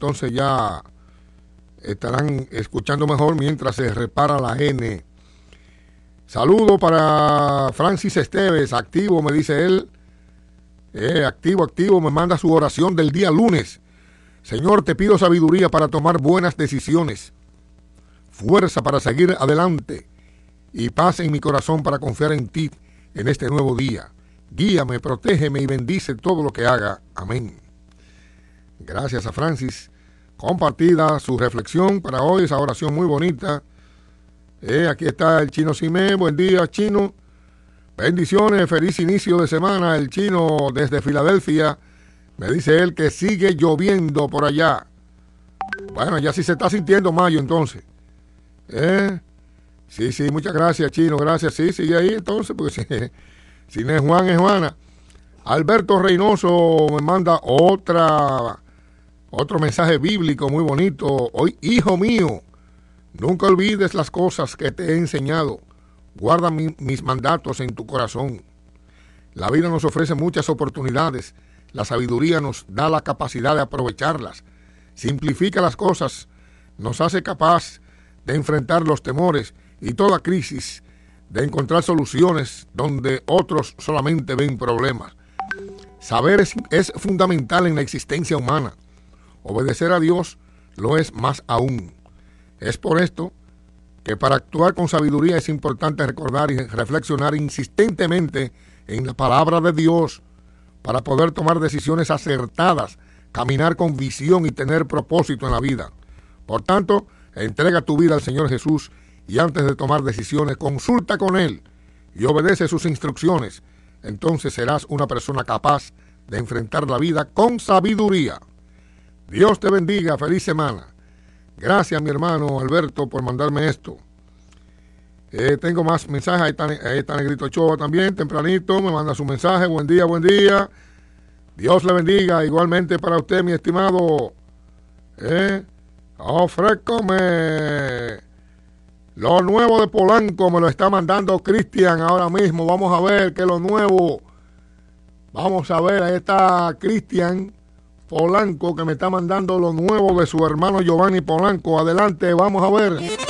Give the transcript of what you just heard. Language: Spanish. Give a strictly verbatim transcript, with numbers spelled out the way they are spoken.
entonces ya estarán escuchando mejor mientras se repara la N. Saludo para Francis Esteves, activo, me dice él. Eh, activo, activo, me manda su oración del día lunes. Señor, te pido sabiduría para tomar buenas decisiones, fuerza para seguir adelante y paz en mi corazón para confiar en ti en este nuevo día. Guíame, protégeme y bendice todo lo que haga. Amén. Gracias a Francis. Compartida su reflexión para hoy, esa oración muy bonita. Eh, aquí está el Chino Simé. Buen día, Chino. Bendiciones, feliz inicio de semana. El Chino desde Filadelfia. Me dice él que sigue lloviendo por allá. Bueno, ya sí se está sintiendo mayo entonces. ¿Eh? Sí, sí, muchas gracias, Chino, gracias. Sí, sigue ahí entonces, porque si, si no es Juan, es Juana. Alberto Reynoso me manda otra, otro mensaje bíblico muy bonito. Hoy, hijo mío, nunca olvides las cosas que te he enseñado. Guarda mi, mis mandatos en tu corazón. La vida nos ofrece muchas oportunidades. La sabiduría nos da la capacidad de aprovecharlas. Simplifica las cosas, nos hace capaz de enfrentar los temores y toda crisis, de encontrar soluciones donde otros solamente ven problemas. Saber es, es fundamental en la existencia humana. Obedecer a Dios lo es más aún. Es por esto que para actuar con sabiduría es importante recordar y reflexionar insistentemente en la palabra de Dios para poder tomar decisiones acertadas, caminar con visión y tener propósito en la vida. Por tanto, entrega tu vida al Señor Jesús y antes de tomar decisiones, consulta con Él y obedece sus instrucciones. Entonces serás una persona capaz de enfrentar la vida con sabiduría. Dios te bendiga, feliz semana. Gracias, mi hermano Alberto, por mandarme esto. Eh, tengo más mensajes. Ahí está, ahí está Negrito Ochoa también, tempranito, me manda su mensaje. Buen día, buen día. Dios le bendiga. Igualmente para usted, mi estimado. Eh, ofrécome. Lo nuevo de Polanco me lo está mandando Cristian ahora mismo. Vamos a ver qué es lo nuevo. Vamos a ver, ahí está Cristian Polanco que me está mandando lo nuevo de su hermano Giovanni Polanco. Adelante, vamos a ver.